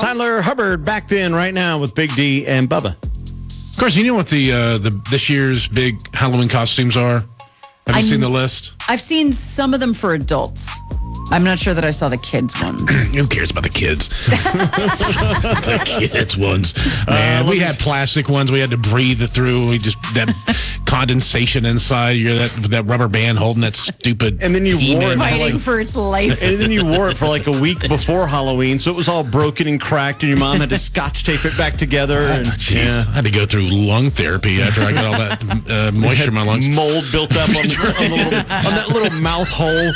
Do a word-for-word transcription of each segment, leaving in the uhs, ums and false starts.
Tyler Hubbard back then, right now with Big D and Bubba. Of course, you know what the uh, the this year's big Halloween costumes are? Have you I'm- seen the list? I've seen some of them for adults. I'm not sure that I saw the kids one. Who cares about the kids? The kids ones. Man, Uh, we had plastic ones we had to breathe it through. We just that condensation inside. You're that that rubber band holding that stupid. And then you He-Man wore it mask. Fighting like- for its life. And then you wore it for like a week before Halloween, so it was all broken and cracked, and your mom had to scotch tape it back together. And Oh, jeez. I had to go through lung therapy after I got all that uh, moisture in my lungs. mold built up on, on, the little, on that little mouth hole.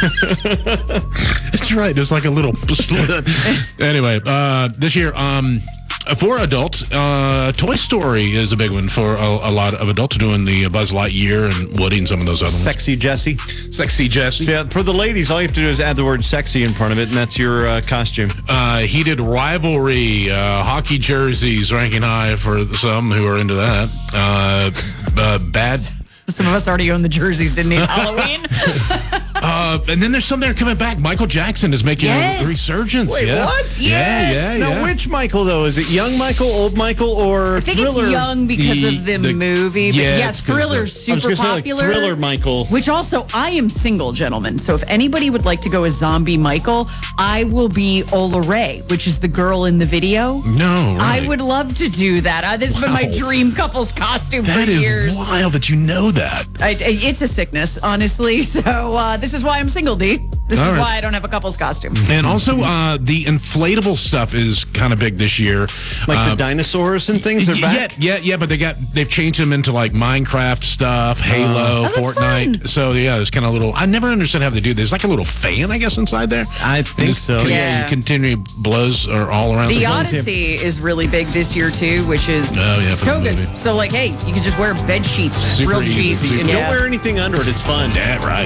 That's right. It was like a little slit. Anyway, uh, this year, um, for adults, uh, Toy Story is a big one for a, a lot of adults doing the Buzz Lightyear and Woody and some of those other ones. Sexy Jessie. Sexy Jesse. Yeah, for the ladies, all you have to do is add the word sexy in front of it, and that's your uh, costume. Uh, heated rivalry, uh, hockey jerseys ranking high for some who are into that. Uh, uh, bad. Some of us already own the jerseys, didn't we? Halloween. Uh, and then there's some that are coming back. Michael Jackson is making Yes. a resurgence. Wait, yeah. what? Yeah, Yes. yeah, Now, yeah. which Michael, though? Is it young Michael, old Michael, or I think Thriller? it's young because The- of the, the- movie. But yeah, yeah, it's 'cause Thriller's I was super gonna say, like, popular. Thriller Michael. Which also, I am single, gentlemen. So if anybody would like to go as Zombie Michael, I will be Ola Ray, which is the girl in the video. No, I right. would love to do that. Uh, this has been my Wow. dream couples costume That for is years. wild that you know that. I, I- it's a sickness, honestly. So uh, this is why I'm single, D. This All is right. why I don't have a couples costume. And also, uh, the inflatable stuff is kind of big this year. Like Uh, the dinosaurs and things are yeah, back? yeah, yeah, but they got they've changed them into like Minecraft stuff, Halo, Oh, that's Fortnite. fun. So yeah, there's kind of little. I never understood how they do. this. There's like a little fan, I guess, inside there. I And think just so. con- Yeah. you continually blows are all around. The the Odyssey is really big this year too, which is Oh, yeah, for the togas. movie. So like, hey, you can just wear bed sheets, Super grilled easy cheese. to do. And Yeah. don't wear anything under it. It's fun. Yeah, right.